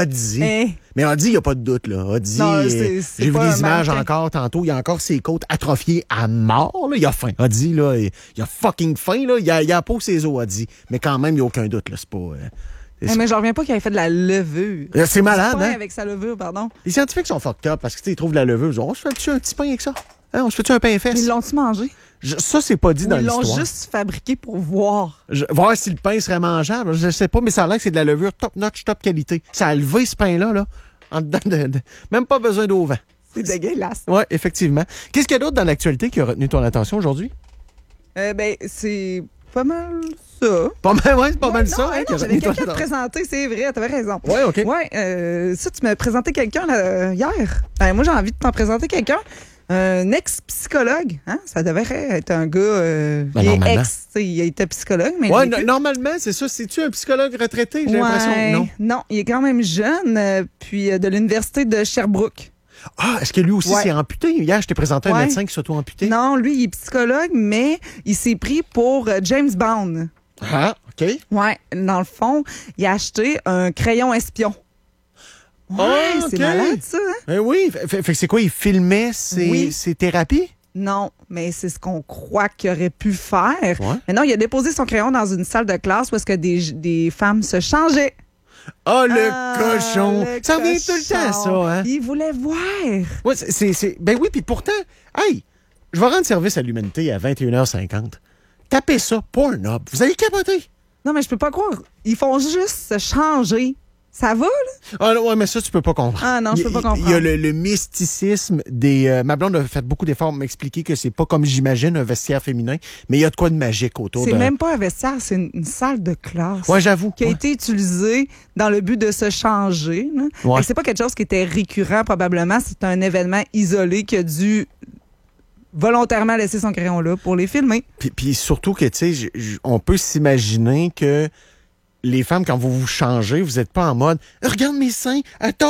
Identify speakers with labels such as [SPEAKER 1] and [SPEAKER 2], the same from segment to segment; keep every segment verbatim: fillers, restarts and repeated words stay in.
[SPEAKER 1] Audi.
[SPEAKER 2] Hein?
[SPEAKER 1] Mais Audi, il n'y a pas de doute, là. Audi,
[SPEAKER 2] Non,
[SPEAKER 1] euh,
[SPEAKER 2] c'est- c'est
[SPEAKER 1] j'ai vu
[SPEAKER 2] pas
[SPEAKER 1] des
[SPEAKER 2] un
[SPEAKER 1] images
[SPEAKER 2] mannequin.
[SPEAKER 1] encore tantôt. Il y a encore ses côtes atrophiées à mort, là. Il a faim. Audi, là, il il a fucking faim, là. Il a, il a pas ses os, Audi. Mais quand même, il n'y a aucun doute, là. C'est pas... euh, c'est-
[SPEAKER 2] Eh, mais je reviens pas qu'il avait fait de la levure.
[SPEAKER 1] Euh, c'est malade,
[SPEAKER 2] Du pain
[SPEAKER 1] hein?
[SPEAKER 2] avec sa levure, pardon.
[SPEAKER 1] Les scientifiques sont fucked up parce qu'ils trouvent de la levure. Ils disent, on se fait-tu un petit pain avec ça? Hein, on se fait-tu un pain fesse?
[SPEAKER 2] Ils l'ont-tu mangé?
[SPEAKER 1] Je- ça, c'est pas dit
[SPEAKER 2] Ou
[SPEAKER 1] dans
[SPEAKER 2] ils l'ont
[SPEAKER 1] l'histoire.
[SPEAKER 2] juste fabriqué pour voir.
[SPEAKER 1] Je- voir si le pain serait mangeable. Je sais pas, mais ça a l'air que c'est de la levure top-notch, top qualité. Ça a levé ce pain-là, là, en dedans de, de- même pas besoin d'eau au vent.
[SPEAKER 2] C'est dégueulasse.
[SPEAKER 1] Oui, effectivement. Qu'est-ce qu'il y a d'autre dans l'actualité qui a retenu ton attention aujourd'hui?
[SPEAKER 2] Euh, ben, c'est pas mal ça.
[SPEAKER 1] Pas mal, ouais, c'est pas mal
[SPEAKER 2] Ouais,
[SPEAKER 1] ça.
[SPEAKER 2] non,
[SPEAKER 1] hein,
[SPEAKER 2] hey,
[SPEAKER 1] qui a
[SPEAKER 2] non, j'avais
[SPEAKER 1] retenu ton
[SPEAKER 2] quelqu'un à te
[SPEAKER 1] attention.
[SPEAKER 2] présenter, c'est vrai, t'avais raison.
[SPEAKER 1] Ouais, OK.
[SPEAKER 2] Ouais, euh, ça, tu m'as présenté quelqu'un là, euh, hier. Ben, moi, j'ai envie de t'en présenter quelqu'un. Un ex-psychologue, hein? Ça devrait être un gars. Euh,
[SPEAKER 1] Ben,
[SPEAKER 2] il est
[SPEAKER 1] normalement.
[SPEAKER 2] ex, tu sais, il était psychologue, mais.
[SPEAKER 1] Ouais,
[SPEAKER 2] il est
[SPEAKER 1] no-
[SPEAKER 2] plus.
[SPEAKER 1] normalement, c'est ça. C'est-tu un psychologue retraité? J'ai l'impression que non.
[SPEAKER 2] Non, il est quand même jeune, euh, puis euh, de l'université de Sherbrooke.
[SPEAKER 1] Ah, est-ce que lui aussi
[SPEAKER 2] Ouais.
[SPEAKER 1] s'est amputé? Hier, je t'ai présenté un
[SPEAKER 2] Ouais.
[SPEAKER 1] médecin qui s'auto-amputé.
[SPEAKER 2] Non, lui, il est psychologue, mais il s'est pris pour euh, James Bond.
[SPEAKER 1] Ah, OK.
[SPEAKER 2] Ouais, dans le fond, il a acheté un crayon espion. Ouais,
[SPEAKER 1] Ah,
[SPEAKER 2] c'est
[SPEAKER 1] OK.
[SPEAKER 2] malade, ça, hein?
[SPEAKER 1] Eh oui. Fait, fait- fait que c'est quoi? Il filmait ses,
[SPEAKER 2] Oui.
[SPEAKER 1] ses thérapies?
[SPEAKER 2] Non, mais c'est ce qu'on croit qu'il aurait pu faire.
[SPEAKER 1] Ouais.
[SPEAKER 2] Mais non, il a déposé son crayon dans une salle de classe où est-ce que des, des femmes se changeaient.
[SPEAKER 1] Ah, le
[SPEAKER 2] Ah,
[SPEAKER 1] cochon!
[SPEAKER 2] le
[SPEAKER 1] Ça revient tout le temps,
[SPEAKER 2] cochon.
[SPEAKER 1] ça, hein?
[SPEAKER 2] Il voulait voir.
[SPEAKER 1] Ouais, c'est, c'est, c'est- Ben oui, puis pourtant, hey, je vais rendre service à l'humanité à vingt et une heures cinquante. Tapez ça, Pornhub. Vous allez capoter.
[SPEAKER 2] Non, mais je peux pas croire. Ils font juste se changer. Ça va, là?
[SPEAKER 1] Ah non, ouais, mais ça, tu peux pas comprendre.
[SPEAKER 2] Ah non, je peux pas
[SPEAKER 1] Il- il- Il y a
[SPEAKER 2] comprendre.
[SPEAKER 1] le, le mysticisme des... euh, ma blonde a fait beaucoup d'efforts pour m'expliquer que c'est pas comme j'imagine un vestiaire féminin, mais il y a de quoi de magique autour
[SPEAKER 2] C'est
[SPEAKER 1] de...
[SPEAKER 2] même pas un vestiaire, c'est une, une salle de classe.
[SPEAKER 1] Ouais, j'avoue.
[SPEAKER 2] Qui a
[SPEAKER 1] Ouais.
[SPEAKER 2] été utilisée dans le but de se changer. là.
[SPEAKER 1] Ouais.
[SPEAKER 2] Fait que c'est pas quelque chose qui était récurrent, probablement. C'est un événement isolé qui a dû volontairement laisser son crayon là pour les filmer.
[SPEAKER 1] Puis, puis surtout que, tu sais, j- j- on peut s'imaginer que les femmes, quand vous vous changez, vous n'êtes pas en mode « Regarde mes seins, tâte-les! »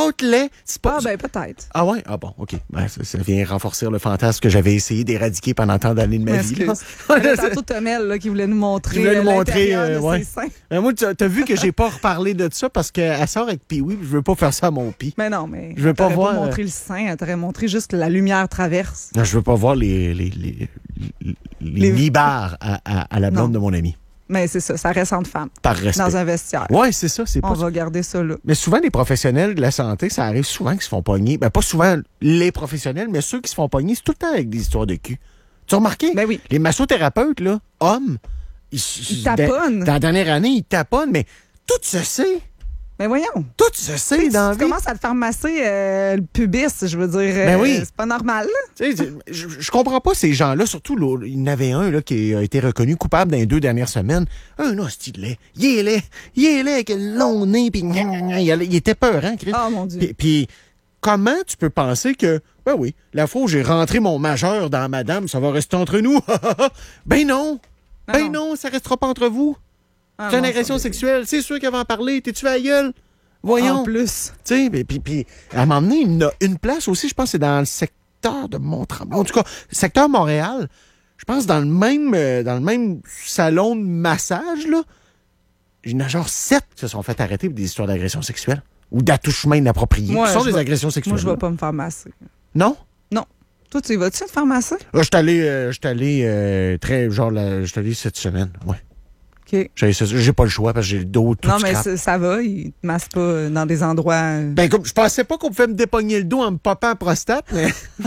[SPEAKER 1] C'est pas...
[SPEAKER 2] Ah, ben peut-être.
[SPEAKER 1] Ah ouais? Ah bon, OK. Ben, ça, ça vient renforcer le fantasme que j'avais essayé d'éradiquer pendant tant d'années de ma vie. là.
[SPEAKER 2] Excuse. Il y avait tantôt Tomel là, qui voulait nous montrer,
[SPEAKER 1] Qui voulait nous
[SPEAKER 2] euh,
[SPEAKER 1] montrer,
[SPEAKER 2] l'intérieur
[SPEAKER 1] euh,
[SPEAKER 2] de
[SPEAKER 1] ouais.
[SPEAKER 2] ses seins.
[SPEAKER 1] Ben, moi, tu as vu que j'ai pas reparlé de ça parce qu'elle sort avec Pee-Wee, puis je veux pas faire ça à mon pis.
[SPEAKER 2] Mais non, mais
[SPEAKER 1] Je veux pas
[SPEAKER 2] t'aurais
[SPEAKER 1] voir,
[SPEAKER 2] montré le sein, t'aurais montré juste que la lumière traverse.
[SPEAKER 1] Non, je veux pas voir les, les, les, les, les
[SPEAKER 2] Les-
[SPEAKER 1] nibards à, à, à la blonde
[SPEAKER 2] Non.
[SPEAKER 1] de mon ami.
[SPEAKER 2] Mais c'est ça, ça reste entre femmes.
[SPEAKER 1] Par respect.
[SPEAKER 2] Dans un vestiaire.
[SPEAKER 1] Ouais, c'est ça. C'est
[SPEAKER 2] On
[SPEAKER 1] pas...
[SPEAKER 2] va garder ça là.
[SPEAKER 1] Mais souvent, les professionnels de la santé, ça arrive souvent qu'ils se font pogner. Ben, pas souvent les professionnels, mais ceux qui se font pogner, c'est tout le temps avec des histoires de cul. Tu as remarqué?
[SPEAKER 2] Ben oui.
[SPEAKER 1] Les massothérapeutes, là, hommes, ils,
[SPEAKER 2] Ils taponnent.
[SPEAKER 1] Dans, dans la dernière année, ils taponnent, mais tout se sait.
[SPEAKER 2] Mais voyons.
[SPEAKER 1] Tout se sait
[SPEAKER 2] Tu
[SPEAKER 1] dans la
[SPEAKER 2] tu
[SPEAKER 1] vie.
[SPEAKER 2] commences à te faire masser euh, le pubis, je veux dire.
[SPEAKER 1] Ben
[SPEAKER 2] euh,
[SPEAKER 1] oui.
[SPEAKER 2] C'est pas normal, là.
[SPEAKER 1] Tu sais, je, je comprends pas ces gens-là, surtout, là, il y en avait un là, qui a été reconnu coupable dans les deux dernières semaines. Un hostie de lait. Il est laid. Il est laid avec le long nez, puis gna, gna, gna, il a- il était peur, hein, Chris?
[SPEAKER 2] Oh mon Dieu.
[SPEAKER 1] Puis, puis comment tu peux penser que, ben oui, la fois où j'ai rentré mon majeur dans madame, ça va rester entre nous? Ben non!
[SPEAKER 2] Non,
[SPEAKER 1] Ben
[SPEAKER 2] non.
[SPEAKER 1] non, ça restera pas entre vous.
[SPEAKER 2] Ah
[SPEAKER 1] C'est une
[SPEAKER 2] non,
[SPEAKER 1] agression
[SPEAKER 2] ça-
[SPEAKER 1] sexuelle. C'est sûr qu'elle va en parler. T'es-tu à la gueule? Voyons.
[SPEAKER 2] En plus.
[SPEAKER 1] Tu sais, puis, puis, puis, à un moment donné, il y en a une place aussi, je pense que c'est dans le secteur de Mont-Tremblant. En tout cas, secteur Montréal, je pense dans le même, euh, dans le même salon de massage, là, il y en a genre sept qui se sont fait arrêter pour des histoires d'agression sexuelle ou d'attouchement inapproprié.
[SPEAKER 2] Moi,
[SPEAKER 1] Ce sont
[SPEAKER 2] je
[SPEAKER 1] des
[SPEAKER 2] vais-
[SPEAKER 1] agressions sexuelles.
[SPEAKER 2] Moi, je vais pas me faire masser.
[SPEAKER 1] Non?
[SPEAKER 2] Non. Toi, tu y vas-tu te faire masser?
[SPEAKER 1] Là, je suis allé, euh, je suis allé euh, très, genre, là, je suis allé cette semaine, ouais.
[SPEAKER 2] OK.
[SPEAKER 1] J'ai, j'ai pas le choix parce que j'ai le dos tout
[SPEAKER 2] Non, mais
[SPEAKER 1] scrap.
[SPEAKER 2] ça, ça va, ils te massent pas euh, dans des endroits. euh,
[SPEAKER 1] Ben, comme, je pensais pas qu'on pouvait me dépogner le dos en me popant la prostate, mais.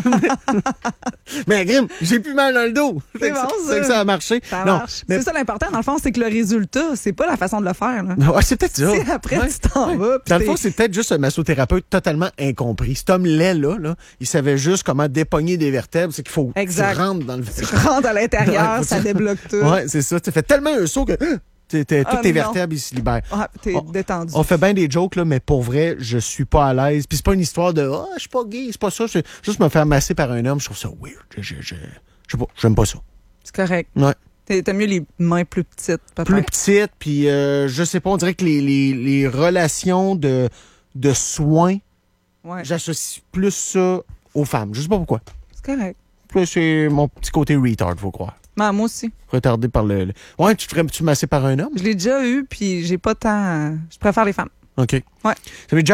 [SPEAKER 1] mais, Grim, j'ai plus mal dans le dos.
[SPEAKER 2] C'est
[SPEAKER 1] que
[SPEAKER 2] bon,
[SPEAKER 1] c'est
[SPEAKER 2] ça.
[SPEAKER 1] que ça a marché.
[SPEAKER 2] Ça
[SPEAKER 1] non,
[SPEAKER 2] marche.
[SPEAKER 1] mais.
[SPEAKER 2] C'est ça l'important, dans le fond, c'est que le résultat, c'est pas la façon de le faire. Là.
[SPEAKER 1] Ouais, c'est peut-être ça.
[SPEAKER 2] Si après,
[SPEAKER 1] Ouais.
[SPEAKER 2] tu t'en vas. puis
[SPEAKER 1] Dans le
[SPEAKER 2] t'es-
[SPEAKER 1] fond, c'est peut-être juste un massothérapeute totalement incompris. Cet homme-là, là, là, il savait juste comment dépogner des vertèbres. C'est qu'il faut que
[SPEAKER 2] Exact.
[SPEAKER 1] tu rentres dans le
[SPEAKER 2] Tu rentres à l'intérieur,
[SPEAKER 1] Ouais,
[SPEAKER 2] ça
[SPEAKER 1] faut-
[SPEAKER 2] débloque tout.
[SPEAKER 1] Ouais, c'est ça. Tu fais tellement un saut que hein, t'es- t'es-
[SPEAKER 2] Ah,
[SPEAKER 1] toutes tes
[SPEAKER 2] non.
[SPEAKER 1] vertèbres, ils se libèrent.
[SPEAKER 2] Ah, t'es
[SPEAKER 1] On-
[SPEAKER 2] détendu.
[SPEAKER 1] On fait bien des jokes, là, mais pour vrai, je suis pas à l'aise. Puis c'est pas une histoire de « Ah, je suis pas gay, c'est pas ça. » C'est juste me faire masser par un homme, je trouve ça weird. Je, je, je, je sais pas, j'aime pas ça.
[SPEAKER 2] C'est correct.
[SPEAKER 1] Ouais.
[SPEAKER 2] T'es- T'as mieux les mains plus petites, peut-être.
[SPEAKER 1] Plus petite, puis euh, je sais pas, on dirait que les, les, les relations de, de soins,
[SPEAKER 2] Ouais,
[SPEAKER 1] j'associe plus ça aux femmes. Je sais pas pourquoi.
[SPEAKER 2] c'est correct.
[SPEAKER 1] Puis c'est mon petit côté retard, faut croire.
[SPEAKER 2] Ben, moi aussi.
[SPEAKER 1] Retardé par le... le- Ouais, tu te ferais-tu masser par un homme?
[SPEAKER 2] Je l'ai déjà eu, puis j'ai pas tant. Je préfère les femmes.
[SPEAKER 1] OK.
[SPEAKER 2] Ouais.
[SPEAKER 1] Ça m'est déjà